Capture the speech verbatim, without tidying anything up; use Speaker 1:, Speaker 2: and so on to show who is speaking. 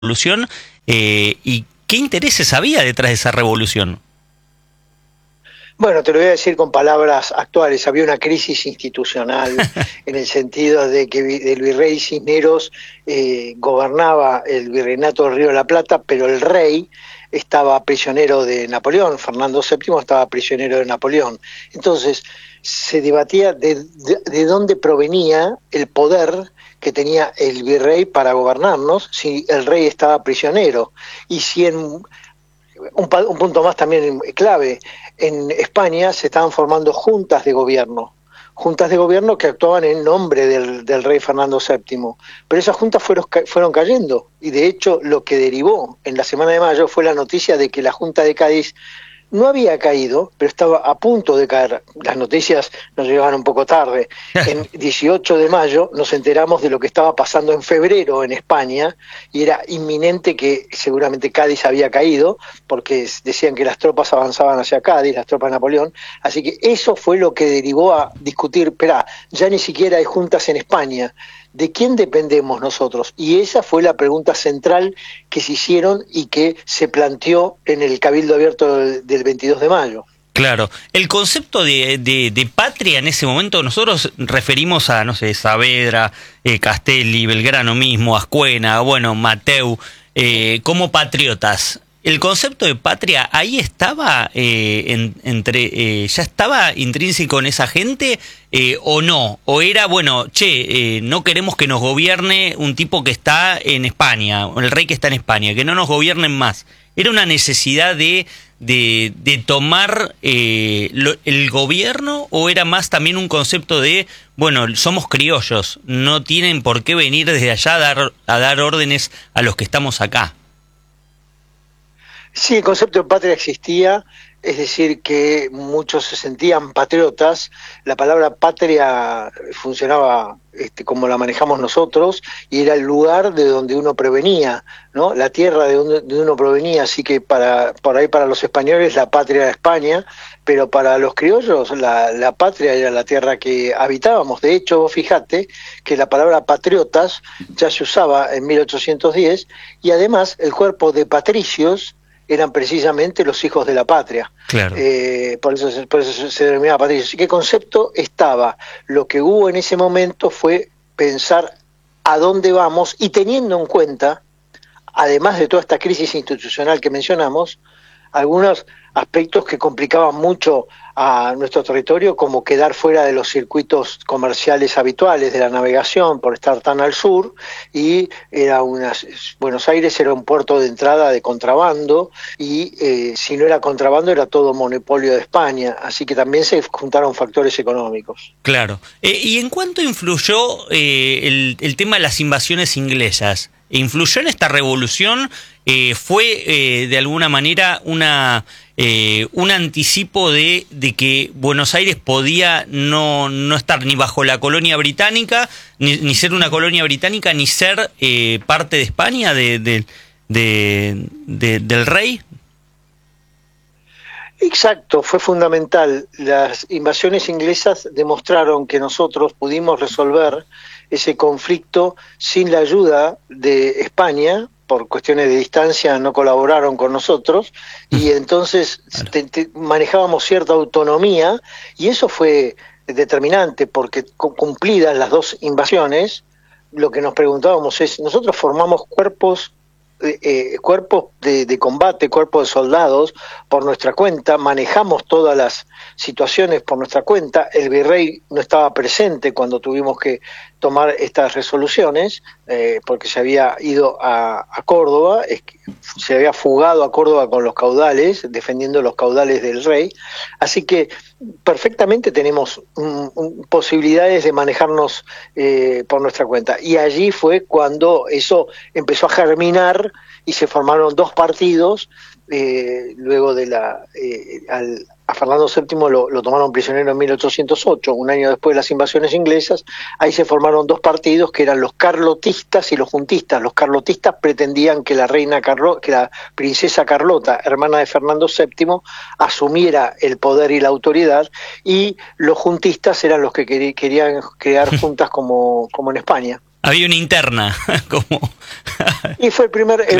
Speaker 1: revolución eh, y qué intereses había detrás de esa revolución.
Speaker 2: Bueno, te lo voy a decir con palabras actuales. Había una crisis institucional en el sentido de que el virrey Cisneros eh, gobernaba el virreinato del Río de la Plata, pero el rey estaba prisionero de Napoleón. Fernando séptimo estaba prisionero de Napoleón. Entonces se debatía de, de, de dónde provenía el poder que tenía el virrey para gobernarnos si el rey estaba prisionero. Y si en Un, un punto más también clave, en España se estaban formando juntas de gobierno, juntas de gobierno que actuaban en nombre del, del rey Fernando séptimo, pero esas juntas fueron, fueron cayendo, y de hecho lo que derivó en la semana de mayo fue la noticia de que la Junta de Cádiz no había caído, pero estaba a punto de caer. Las noticias nos llegaban un poco tarde. En dieciocho de mayo nos enteramos de lo que estaba pasando en febrero en España, y era inminente que seguramente Cádiz había caído, porque decían que las tropas avanzaban hacia Cádiz, las tropas de Napoleón. Así que eso fue lo que derivó a discutir, espera, ya ni siquiera hay juntas en España, ¿de quién dependemos nosotros? Y esa fue la pregunta central que se hicieron y que se planteó en el Cabildo Abierto del, del veintidós de mayo.
Speaker 1: Claro, el concepto de, de, de patria en ese momento, nosotros referimos a, no sé, Saavedra, eh, Castelli, Belgrano mismo, Ascuena, bueno, Mateu, eh, como patriotas. ¿El concepto de patria ahí estaba, eh, en, entre eh, ya estaba intrínseco en esa gente eh, o no? ¿O era, bueno, che, eh, no queremos que nos gobierne un tipo que está en España, el rey que está en España, que no nos gobiernen más? ¿Era una necesidad de, de, de tomar eh, lo, el gobierno, o era más también un concepto de, bueno, somos criollos, no tienen por qué venir desde allá a dar, a dar órdenes a los que estamos acá?
Speaker 2: Sí, el concepto de patria existía, es decir, que muchos se sentían patriotas. La palabra patria funcionaba este, como la manejamos nosotros, y era el lugar de donde uno provenía, ¿no? La tierra de donde, de donde uno provenía. Así que para por ahí para los españoles la patria era España, pero para los criollos la, la patria era la tierra que habitábamos. De hecho, fíjate que la palabra patriotas ya se usaba en mil ochocientos diez, y además el cuerpo de patricios eran precisamente los hijos de la patria.
Speaker 1: Claro.
Speaker 2: Eh, por eso, por eso se denominaba patricios. ¿Qué concepto estaba? Lo que hubo en ese momento fue pensar a dónde vamos, y teniendo en cuenta, además de toda esta crisis institucional que mencionamos, algunos aspectos que complicaban mucho a nuestro territorio, como quedar fuera de los circuitos comerciales habituales de la navegación por estar tan al sur, y era una, Buenos Aires era un puerto de entrada de contrabando, y eh, si no era contrabando era todo monopolio de España, así que también se juntaron factores económicos.
Speaker 1: Claro. Eh, ¿Y en cuánto influyó eh, el, el tema de las invasiones inglesas? ¿Influyó en esta revolución? Eh, ¿Fue eh, de alguna manera una eh, un anticipo de, de que Buenos Aires podía no, no estar ni bajo la colonia británica, ni, ni ser una colonia británica, ni ser eh, parte de España, de, de, de, de, del rey?
Speaker 2: Exacto, fue fundamental. Las invasiones inglesas demostraron que nosotros pudimos resolver ese conflicto sin la ayuda de España. Por cuestiones de distancia no colaboraron con nosotros, y entonces te, te, manejábamos cierta autonomía, y eso fue determinante, porque cumplidas las dos invasiones, lo que nos preguntábamos es, nosotros formamos cuerpos Eh, cuerpos de, de combate, cuerpos de soldados por nuestra cuenta, manejamos todas las situaciones por nuestra cuenta. El virrey no estaba presente cuando tuvimos que tomar estas resoluciones, eh, porque se había ido a, a Córdoba, es que se había fugado a Córdoba con los caudales, defendiendo los caudales del rey, así que perfectamente tenemos um, um, posibilidades de manejarnos eh, por nuestra cuenta. Y allí fue cuando eso empezó a germinar y se formaron dos partidos. Eh, luego de la eh, al, a Fernando séptimo lo, lo tomaron prisionero en mil ochocientos ocho, un año después de las invasiones inglesas. Ahí se formaron dos partidos que eran los carlotistas y los juntistas. Los carlotistas pretendían que la reina Carlo, que la princesa Carlota, hermana de Fernando séptimo, asumiera el poder y la autoridad, y los juntistas eran los que querían crear juntas como, como en España.
Speaker 1: Había una interna, como...
Speaker 2: Y fue el primer, el